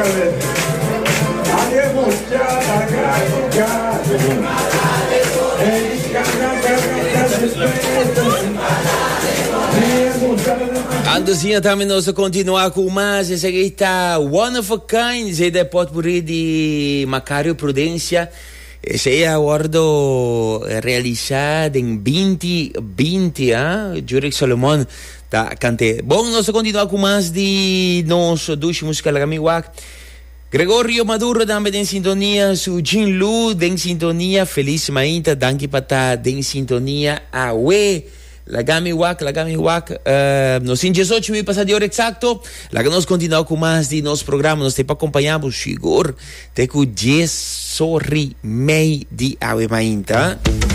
Andozinha também nós continuar com mais essa aqui está One of a Kind, esse é potpourri de Macário Prudência. Esse é a ordo realizado em 2020, Jurek Solomon tá cante. Bom, nós continuar com mais de nosso duas músicas lá Wak. Gregorio Maduro também em sintonia, su Jin Lu em sintonia, Feliz Mainta, danke pata em sintonia, Awe. Lagami Wak, nos 18 mil passar de hora exacto. Laga nós continuar com mais de nosso programa, nós tem para acompanhar o Chigor, tem com 10 sorri mei de Awe Mainta.